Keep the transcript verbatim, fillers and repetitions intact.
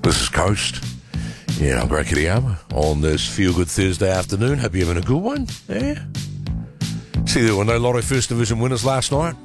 This is Coast. Yeah, I'm Greg Kitayama on this Feel Good Thursday afternoon. Hope you're having a good one. Yeah. See, there were no Lotto First Division winners last night.